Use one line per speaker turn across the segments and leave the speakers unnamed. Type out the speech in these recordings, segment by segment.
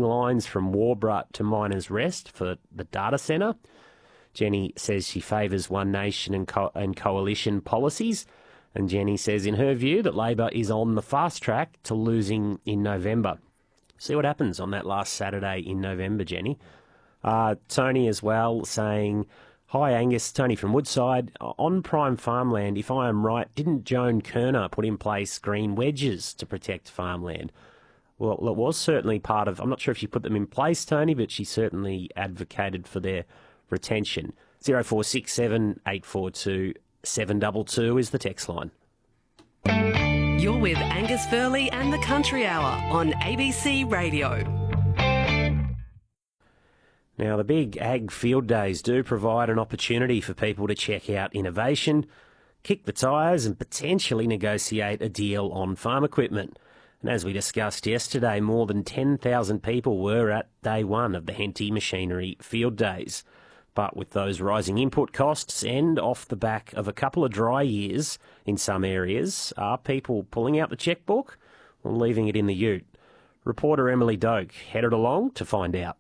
lines from Warbra to Miners Rest for the data centre. Jenny says she favours One Nation and coalition policies. And Jenny says, in her view, that Labor is on the fast track to losing in November. See what happens on that last Saturday in November, Jenny. Tony as well saying, hi Angus, Tony from Woodside. On prime farmland, if I am right, didn't Joan Kerner put in place green wedges to protect farmland? Well, it was certainly part of, I'm not sure if she put them in place, Tony, but she certainly advocated for their retention. 0467 842 722 is the text line.
You're with Angus Furley and the Country Hour on ABC Radio.
Now, the big ag field days do provide an opportunity for people to check out innovation, kick the tyres and potentially negotiate a deal on farm equipment. And as we discussed yesterday, more than 10,000 people were at day one of the Henty Machinery Field Days. But with those rising input costs and off the back of a couple of dry years in some areas, are people pulling out the chequebook or leaving it in the ute? Reporter Emily Doak headed along to find out.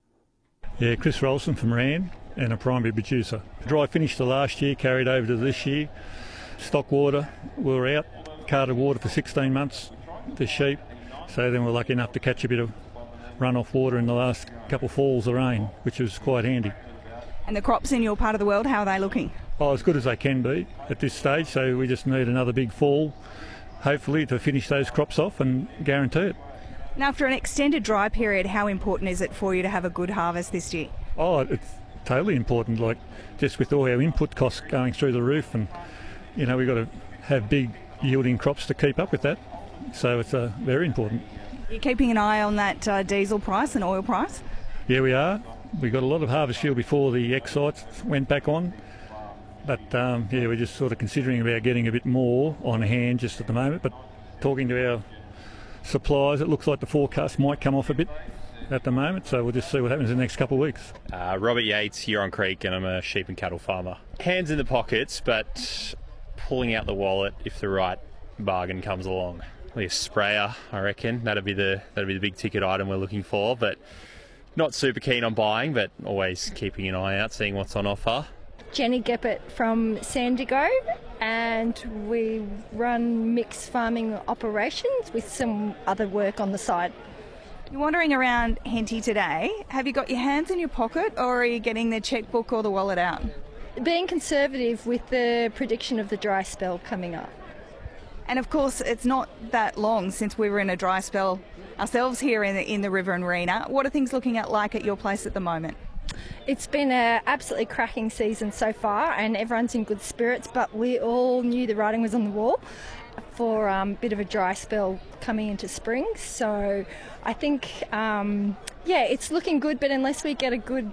Yeah, Chris Rolson from Rand and a primary producer. Dry finish to last year, carried over to this year. Stock water, we were out, carted water for 16 months, the sheep. So then we're lucky enough to catch a bit of runoff water in the last couple of falls of rain, which was quite handy.
And the crops in your part of the world, how are they looking?
Oh, as good as they can be at this stage, so we just need another big fall, hopefully, to finish those crops off and guarantee it.
And after an extended dry period, how important is it for you to have a good harvest this year?
Oh, it's totally important, like just with all our input costs going through the roof, and, you know, we've got to have big yielding crops to keep up with that, so it's very important.
You're keeping an eye on that diesel price and oil price?
Yeah, we are. We got a lot of harvest fuel before the excise went back on, but yeah, we're just sort of considering about getting a bit more on hand just at the moment. But talking to our suppliers, it looks like the forecast might come off a bit at the moment, so we'll just see what happens in the next couple of weeks.
Robert Yates, Huron Creek, and I'm a sheep and cattle farmer. Hands in the pockets, but pulling out the wallet if the right bargain comes along. A sprayer, I reckon. That'd be the big ticket item we're looking for, but not super keen on buying, but always keeping an eye out, seeing what's on offer.
Jenny Geppert from Sandigo, and we run mixed farming operations with some other work on the side.
You're wandering around Henty today. Have you got your hands in your pocket, or are you getting the chequebook or the wallet out?
Being conservative with the prediction of the dry spell coming up.
And of course, it's not that long since we were in a dry spell ourselves here in the Riverina. What are things looking like at your place at the moment?
It's been an absolutely cracking season so far, and everyone's in good spirits, but we all knew the writing was on the wall for a bit of a dry spell coming into spring. So I think, it's looking good, but unless we get a good,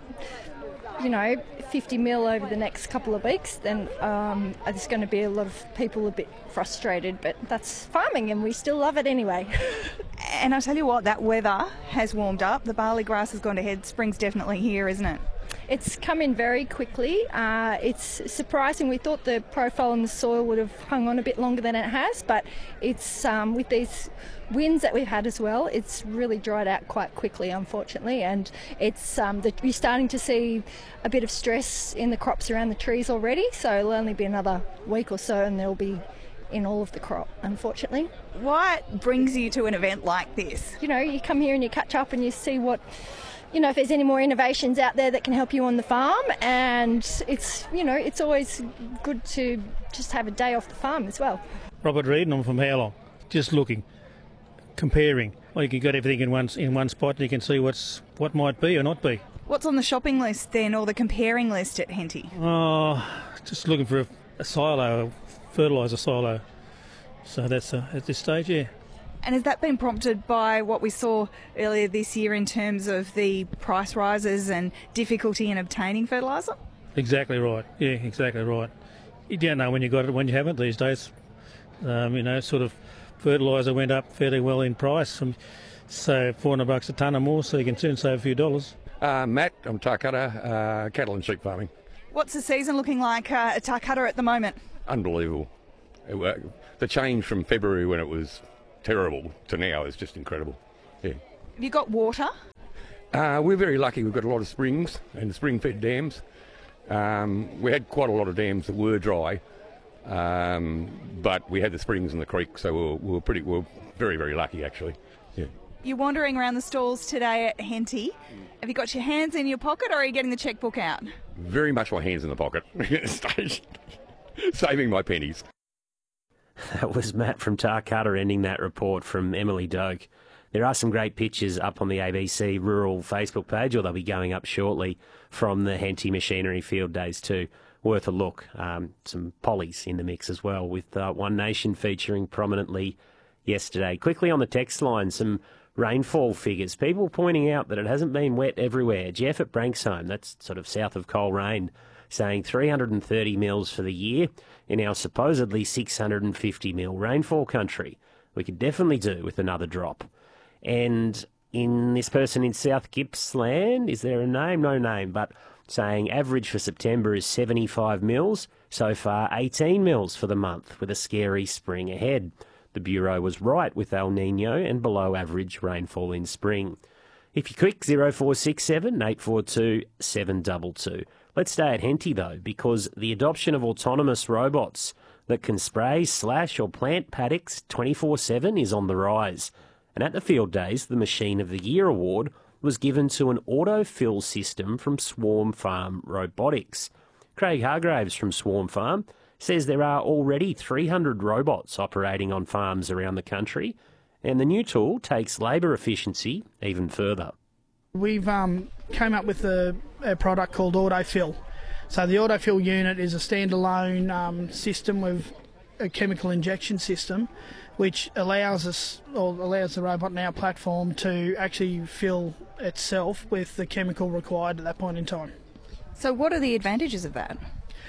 50 mil over the next couple of weeks, then there's going to be a lot of people a bit frustrated, but that's farming and we still love it anyway.
And I tell you what, that weather has warmed up. The barley grass has gone ahead. Spring's definitely here, isn't it?
It's come in very quickly. It's surprising. We thought the profile in the soil would have hung on a bit longer than it has, but it's with these winds that we've had as well, it's really dried out quite quickly, unfortunately, and it's you're starting to see a bit of stress in the crops around the trees already, so it'll only be another week or so and they'll be in all of the crop, unfortunately.
What brings you to an event like this?
You come here and you catch up and you see what, if there's any more innovations out there that can help you on the farm, and it's always good to just have a day off the farm as well.
Robert Reid, and I'm from Howlong. Just looking, comparing. Well, you can get everything in one spot and you can see what might be or not be.
What's on the shopping list then, or the comparing list at Henty?
Oh, just looking for a silo, fertiliser silo. So that's at this stage, yeah.
And has that been prompted by what we saw earlier this year in terms of the price rises and difficulty in obtaining fertiliser? Exactly
right. Yeah, exactly right. You don't know when you got it, when you haven't these days. Sort of fertiliser went up fairly well in price, so $400 a tonne or more, so you can soon save a few dollars.
Matt, I'm Tarcutta, cattle and sheep farming.
What's the season looking like at Tarcutta at the moment?
Unbelievable. The change from February when it was terrible to now is just incredible. Yeah.
Have you got water?
We're very lucky. We've got a lot of springs and spring-fed dams. We had quite a lot of dams that were dry, but we had the springs and the creek, so we were very, very lucky actually. Yeah.
You're wandering around the stalls today at Henty. Have you got your hands in your pocket, or are you getting the chequebook out?
Very much my hands in the pocket at this stage, saving my pennies.
That was Matt from Tarcutta ending that report from Emily Doak. There are some great pictures up on the ABC Rural Facebook page, or they'll be going up shortly, from the Henty Machinery Field Days too. Worth a look. Some pollies in the mix as well, with One Nation featuring prominently yesterday. Quickly on the text line, some rainfall figures. People pointing out that it hasn't been wet everywhere. Jeff at Branksome, that's sort of south of Coleraine, saying 330 mils for the year in our supposedly 650 mil rainfall country. We could definitely do with another drop. And in this person in South Gippsland, is there a name? No name, but saying average for September is 75 mils. So far, 18 mils for the month, with a scary spring ahead. The Bureau was right with El Nino and below average rainfall in spring. If you're quick, 0467 842 722. Let's stay at Henty though, because the adoption of autonomous robots that can spray, slash or plant paddocks 24/7 is on the rise. And at the Field Days, the Machine of the Year award was given to an autofill system from Swarm Farm Robotics. Craig Hargraves from Swarm Farm says there are already 300 robots operating on farms around the country, and the new tool takes labour efficiency even further.
We've came up with a product called Autofill. So the Autofill unit is a standalone system with a chemical injection system, which allows the robot in our platform to actually fill itself with the chemical required at that point in time.
So what are the advantages of that?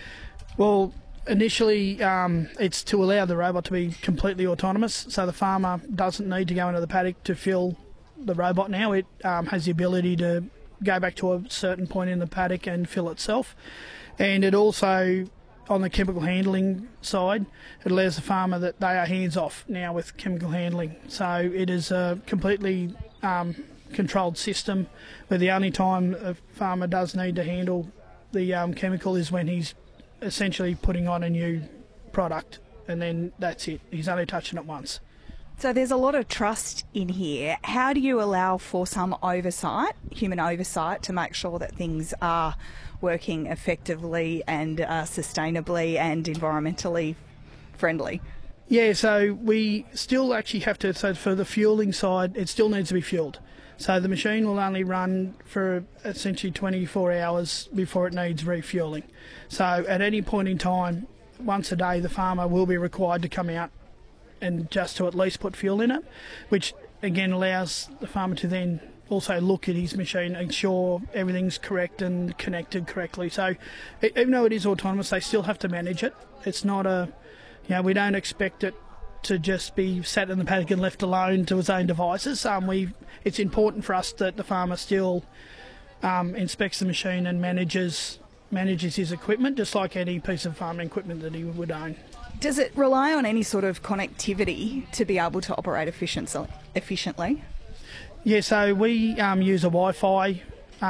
Well, initially it's to allow the robot to be completely autonomous, so the farmer doesn't need to go into the paddock to fill the robot now. It has the ability to go back to a certain point in the paddock and fill itself. And it also, on the chemical handling side, it allows the farmer that they are hands off now with chemical handling. So it is a completely controlled system where the only time a farmer does need to handle the chemical is when he's essentially putting on a new product, and then that's it. He's only touching it once.
So there's a lot of trust in here. How do you allow for some oversight, human oversight, to make sure that things are working effectively and sustainably and environmentally friendly?
Yeah, so we still actually have to, so for the fuelling side, it still needs to be fueled. So the machine will only run for essentially 24 hours before it needs refuelling. So at any point in time, once a day, the farmer will be required to come out and just to at least put fuel in it, which again allows the farmer to then also look at his machine, ensure everything's correct and connected correctly. So even though it is autonomous, they still have to manage it. It's not we don't expect it to just be sat in the paddock and left alone to its own devices. It's important for us that the farmer still inspects the machine and manages his equipment, just like any piece of farming equipment that he would own.
Does it rely on any sort of connectivity to be able to operate efficiently?
Yeah, so we use a Wi-Fi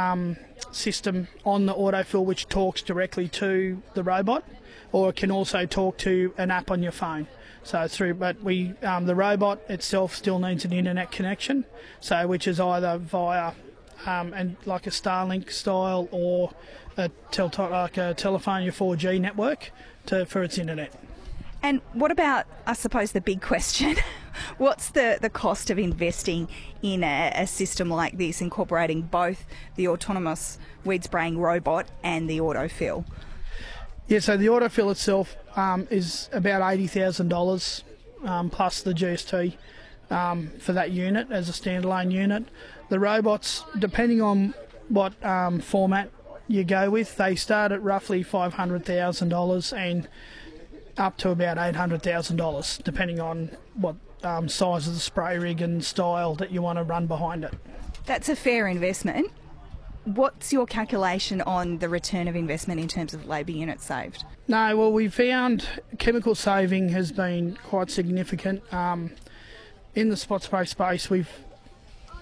system on the autofill, which talks directly to the robot, or it can also talk to an app on your phone. So the robot itself still needs an internet connection, so which is either via and like a Starlink style or a Telefonia 4G network for its internet.
And what about, I suppose, the big question? What's the cost of investing in a system like this, incorporating both the autonomous weed spraying robot and the autofill?
Yeah, so the autofill itself is about $80,000 plus the GST for that unit as a standalone unit. The robots, depending on what format you go with, they start at roughly $500,000 and up to about $800,000, depending on what size of the spray rig and style that you want to run behind it.
That's a fair investment. What's your calculation on the return of investment in terms of labour units saved?
No, well, we found chemical saving has been quite significant. In the spot spray space, we've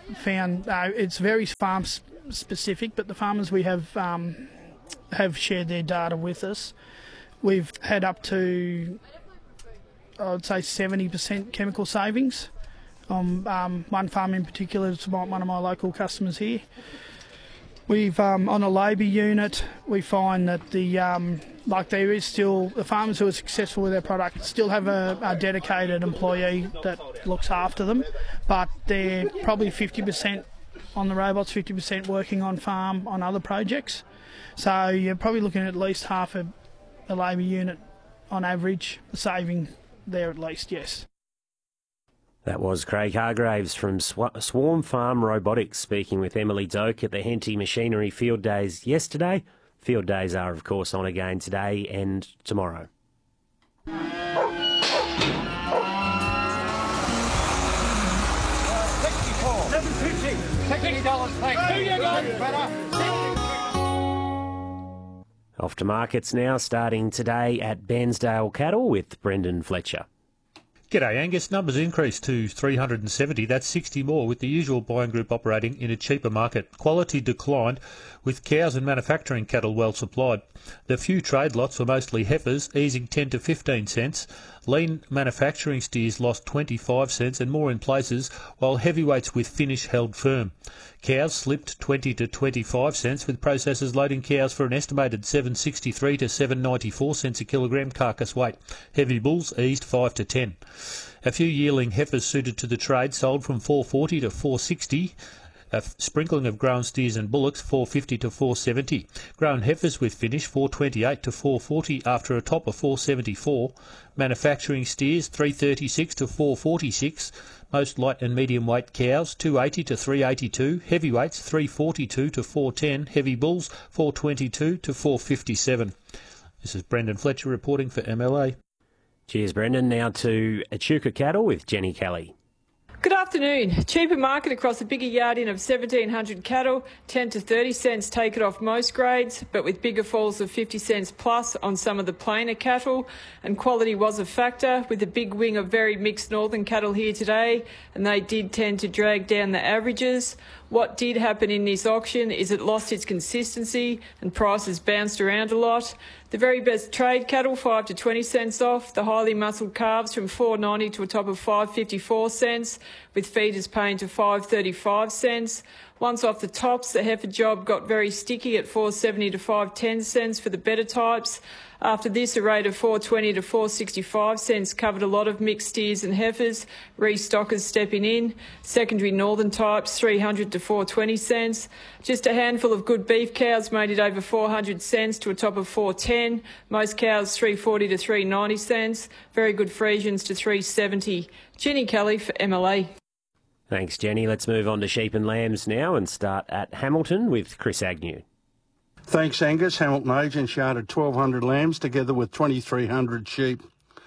found it's very farm specific, but the farmers we have shared their data with us. We've had up to, I would say, 70% chemical savings on one farm in particular. It's one of my local customers here. We've on a labour unit, we find that there is still the farmers who are successful with their product still have a dedicated employee that looks after them, but they're probably 50% on the robots, 50% working on farm on other projects. So you're probably looking at least half a labour unit on average saving there at least, yes.
That was Craig Hargraves from Swarm Farm Robotics speaking with Emily Doak at the Henty Machinery Field Days yesterday. Field Days are, of course, on again today and tomorrow. Off to markets now, starting today at Bairnsdale Cattle with Brendan Fletcher.
G'day Angus, numbers increased to 370, that's 60 more, with the usual buying group operating in a cheaper market. Quality declined, with cows and manufacturing cattle well supplied. The few trade lots were mostly heifers, easing 10 to 15 cents. Lean manufacturing steers lost 25 cents and more in places, while heavyweights with finish held firm. Cows slipped 20 to 25 cents, with processors loading cows for an estimated 7.63 to 7.94 cents a kilogram carcass weight. Heavy bulls eased 5 to 10. A few yearling heifers suited to the trade sold from 4.40 to 4.60. A sprinkling of grown steers and bullocks 4.50 to 4.70. Grown heifers with finish 4.28 to 4.40 after a top of 4.74. Manufacturing steers 3.36 to 4.46. Most light and medium weight cows 2.80 to 3.82. Heavyweights 3.42 to 4.10. Heavy bulls 4.22 to 4.57. This is Brendan Fletcher reporting for MLA.
Cheers, Brendan. Now to Echuca Cattle with Jenny Kelly.
Good afternoon. Cheaper market across a bigger yard in of 1,700 cattle, 10 to 30 cents take it off most grades, but with bigger falls of 50 cents plus on some of the plainer cattle. And quality was a factor, with a big wing of very mixed northern cattle here today, and they did tend to drag down the averages. What did happen in this auction is it lost its consistency and prices bounced around a lot. The very best trade cattle, 5 to 20 cents off. The highly muscled calves from 4.90 to a top of 5.54 cents, with feeders paying to 5.35 cents. Once off the tops, the heifer job got very sticky at 4.70 to 5.10 cents for the better types. After this, a rate of 4.20 to 4.65 cents covered a lot of mixed steers and heifers, restockers stepping in. Secondary northern types, 300 to 4.20 cents. Just a handful of good beef cows made it over 400 cents to a top of 4.10. Most cows, 3.40 to 3.90 cents. Very good Friesians to 3.70. Jenny Kelly for MLA.
Thanks, Jenny. Let's move on to sheep and lambs now and start at Hamilton with Chris Agnew.
Thanks, Angus. Hamilton Agents yarded 1,200 lambs together with 2,300 sheep.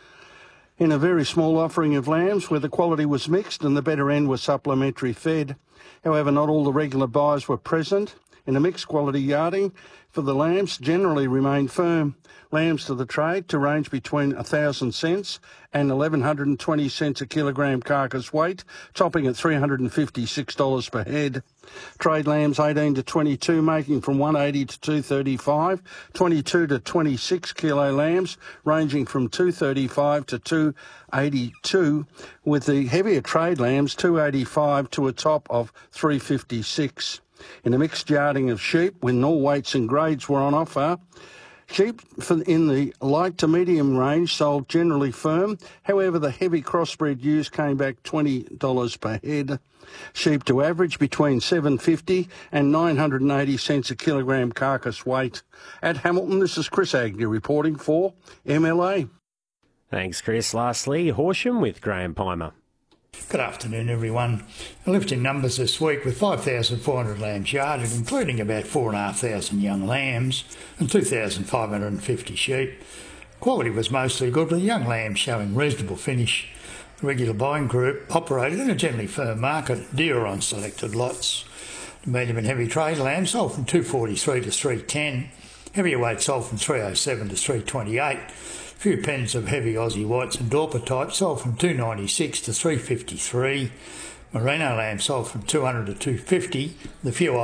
In a very small offering of lambs where the quality was mixed and the better end was supplementary fed. However, not all the regular buyers were present. In a mixed quality yarding for the lambs generally remained firm. Lambs to the trade to range between 1,000 cents and 1,120 cents a kilogram carcass weight, topping at $356 per head. Trade lambs 18 to 22 making from 180 to 235, 22 to 26 kilo lambs ranging from 235 to 282, with the heavier trade lambs 285 to a top of 356. In a mixed yarding of sheep, when all weights and grades were on offer, sheep in the light to medium range sold generally firm. However, the heavy crossbred ewes came back $20 per head. Sheep to average between $7.50 and 980 cents a kilogram carcass weight. At Hamilton, this is Chris Agnew reporting for MLA.
Thanks, Chris. Lastly, Horsham with Graham Pimer.
Good afternoon, everyone. A lift in numbers this week with 5,400 lambs yarded, including about 4,500 young lambs and 2,550 sheep. Quality was mostly good, with young lambs showing reasonable finish. The regular buying group operated in a generally firm market, dearer on selected lots. The medium and heavy trade lambs sold from 243 to 310. Heavier weight sold from 307 to 328. Few pens of heavy Aussie whites and Dorper types sold from 296 to 353. Merino lamb sold from 200 to 250. The few